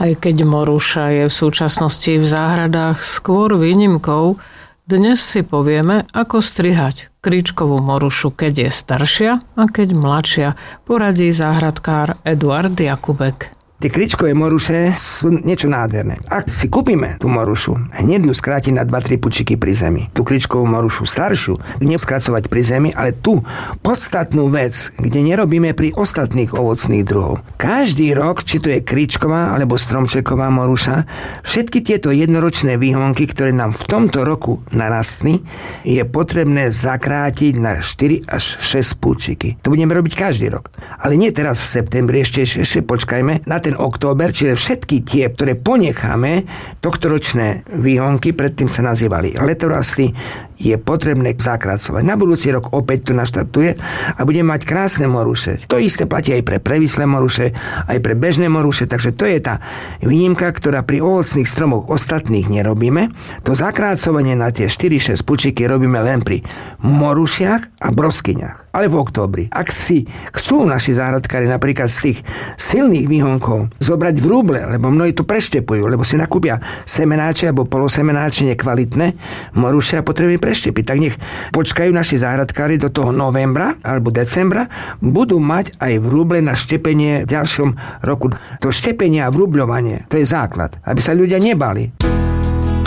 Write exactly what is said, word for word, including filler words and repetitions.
Aj keď moruša je v súčasnosti v záhradách skôr výnimkou, dnes si povieme, ako strihať kríčkovú morušu, keď je staršia a keď mladšia, poradí záhradkár Eduard Jakubek. Tie kríčkové moruše sú niečo nádherné. Ak si kúpime tú morušu, hneď ju skrátiť na dva tri pučiky pri zemi. Tú kríčkovú morušu staršiu neskracovať pri zemi, ale tú podstatnú vec, kde nerobíme pri ostatných ovocných druhov. Každý rok, či to je kríčková alebo stromčeková moruša, všetky tieto jednoročné výhonky, ktoré nám v tomto roku narastli, je potrebné zakrátiť na štyri až šesť pučiky. To budeme robiť každý rok. Ale nie teraz v septembri, ešte, ešte počkajme na ten október, čiže všetky tie, ktoré ponecháme, tohtoročné výhonky, predtým sa nazývali letorasty, je potrebné zakracovať. Na budúci rok opäť to naštartuje a budeme mať krásne moruše. To isté platí aj pre previslé moruše, aj pre bežné moruše, takže to je tá výnimka, ktorá pri ovocných stromoch ostatných nerobíme. To zakracovanie na tie štyri šesť pučiky robíme len pri morušiach a broskyniach, ale v októbri. Ak si chcú naši záhradkári napríklad z tých silných výhonkov zobrať vrúble, lebo mnohí to preštepujú, lebo si nakúpia semenáče alebo polosemenáče nekvalitné moruše a potrebujú preštepiť, tak nech počkajú naši záhradkári do toho novembra alebo decembra, budú mať aj vrúble na štepenie v ďalšom roku. To štepenie a vrúbľovanie, to je základ, aby sa ľudia nebali.